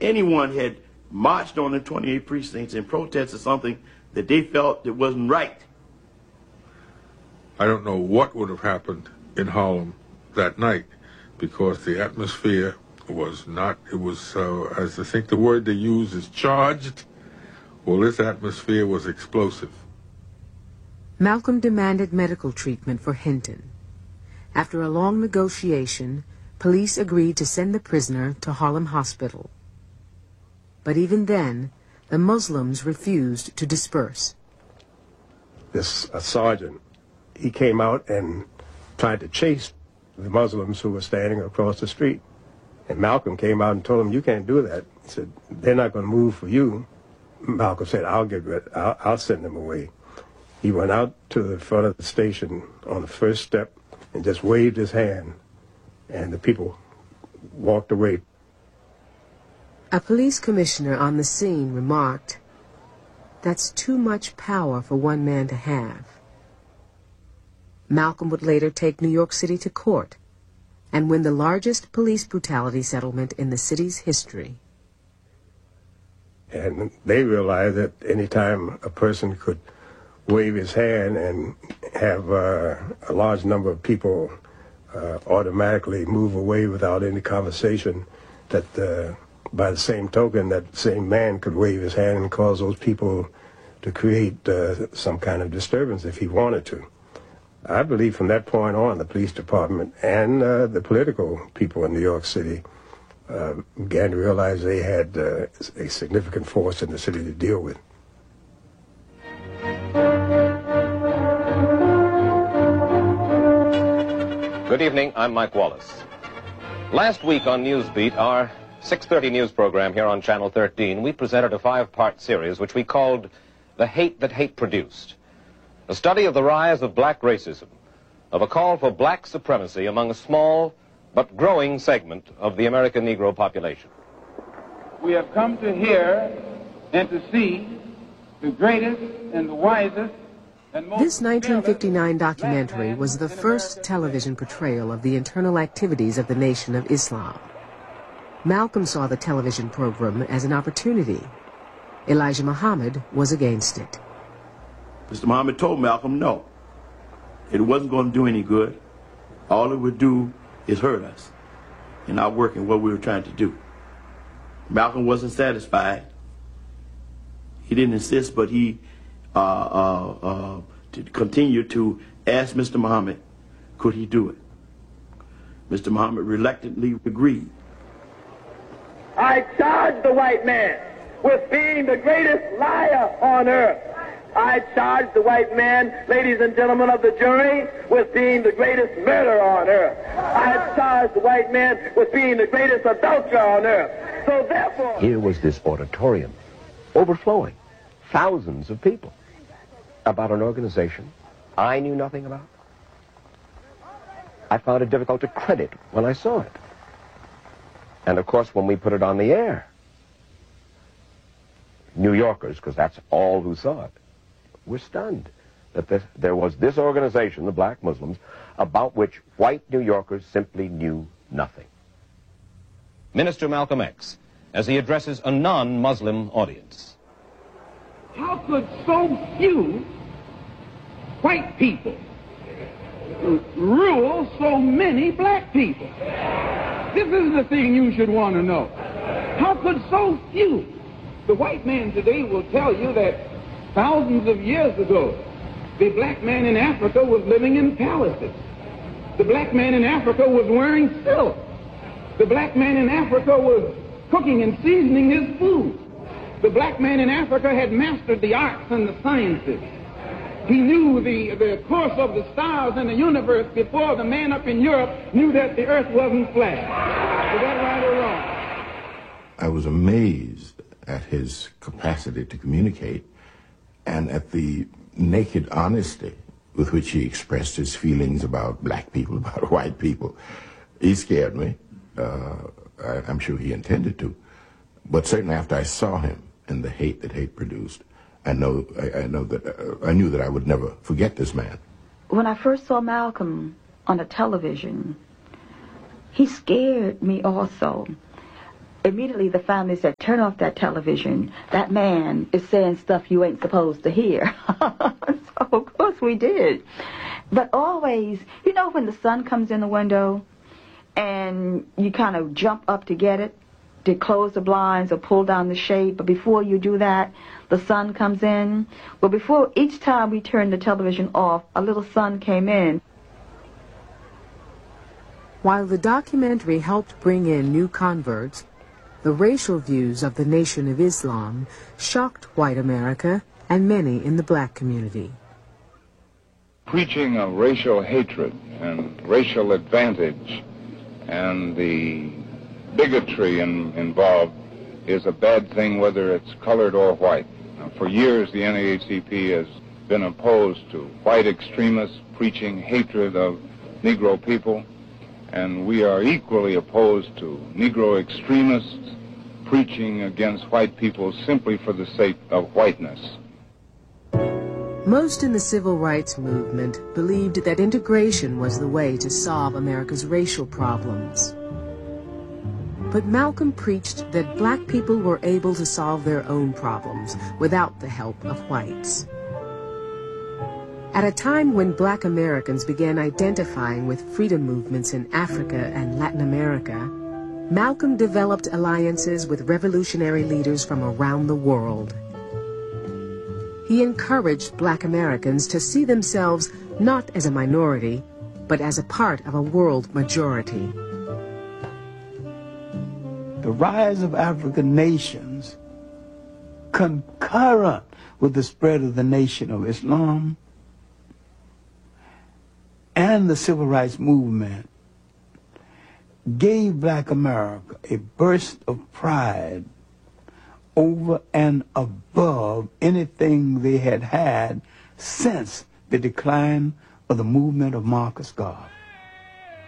anyone had marched on the 28 precincts in protest of something that they felt that wasn't right. I don't know what would have happened in Harlem that night, because the atmosphere was not, it was, as I think the word they use is charged. Well, this atmosphere was explosive. Malcolm demanded medical treatment for Hinton. After a long negotiation, police agreed to send the prisoner to Harlem Hospital. But even then, the Muslims refused to disperse. This sergeant, he came out and tried to chase the Muslims who were standing across the street. And Malcolm came out and told him, "You can't do that." He said, "They're not going to move for you." Malcolm said, I'll send them away." He went out to the front of the station on the first step and just waved his hand, and the people walked away. A police commissioner on the scene remarked, "That's too much power for one man to have." Malcolm would later take New York City to court and win the largest police brutality settlement in the city's history. And they realized that any time a person could wave his hand and have a large number of people automatically move away without any conversation, that by the same token, that same man could wave his hand and cause those people to create some kind of disturbance if he wanted to. I believe from that point on, the police department and the political people in New York City began to realize they had a significant force in the city to deal with. Good evening, I'm Mike Wallace. Last week on Newsbeat, our 6:30 news program here on Channel 13, we presented a 5-part series which we called The Hate That Hate Produced. A study of the rise of black racism, of a call for black supremacy among a small but growing segment of the American Negro population. We have come to hear and to see the greatest and the wisest and most... This 1959 documentary was the first television portrayal of the internal activities of the Nation of Islam. Malcolm saw the television program as an opportunity. Elijah Muhammad was against it. Mr. Muhammad told Malcolm no. It wasn't going to do any good. All it would do is hurt us in our work and what we were trying to do. Malcolm wasn't satisfied. He didn't insist, but he continued to ask Mr. Muhammad, could he do it? Mr. Muhammad reluctantly agreed. I charge the white man with being the greatest liar on earth. I charge the white man, ladies and gentlemen of the jury, with being the greatest murderer on earth. I charge the white man with being the greatest adulterer on earth. So therefore... Here was this auditorium, overflowing, thousands of people, about an organization I knew nothing about. I found it difficult to credit when I saw it. And of course, when we put it on the air, New Yorkers, because that's all who saw it, were stunned that there was this organization, the Black Muslims, about which white New Yorkers simply knew nothing. Minister Malcolm X, as he addresses a non-Muslim audience. How could so few white people rule so many black people? This is the thing you should want to know. How could so few? The white man today will tell you that thousands of years ago, the black man in Africa was living in palaces. The black man in Africa was wearing silk. The black man in Africa was cooking and seasoning his food. The black man in Africa had mastered the arts and the sciences. He knew the course of the stars in the universe before the man up in Europe knew that the earth wasn't flat. Is that right or wrong? I was amazed at his capacity to communicate and at the naked honesty with which he expressed his feelings about black people, about white people. He scared me. I'm sure he intended to. But certainly after I saw him and the hate that hate produced, I knew that I would never forget this man. When I first saw Malcolm on the television, he scared me also. immediately the family said, turn off that television. That man is saying stuff you ain't supposed to hear. So, of course, we did. But always, you know when the sun comes in the window and you kind of jump up to get it, to close the blinds or pull down the shade, but before you do that, the sun comes in? Well, before each time we turned the television off, a little sun came in. While the documentary helped bring in new converts, the racial views of the Nation of Islam shocked white America and many in the black community. Preaching of racial hatred and racial advantage and the bigotry involved is a bad thing, whether it's colored or white. Now, for years, the NAACP has been opposed to white extremists preaching hatred of Negro people, and we are equally opposed to Negro extremists preaching against white people simply for the sake of whiteness. Most in the civil rights movement believed that integration was the way to solve America's racial problems. But Malcolm preached that black people were able to solve their own problems without the help of whites. At a time when black Americans began identifying with freedom movements in Africa and Latin America, Malcolm developed alliances with revolutionary leaders from around the world. He encouraged black Americans to see themselves not as a minority, but as a part of a world majority. The rise of African nations, concurrent with the spread of the Nation of Islam and the Civil Rights Movement, gave black America a burst of pride over and above anything they had had since the decline of the movement of Marcus Garvey.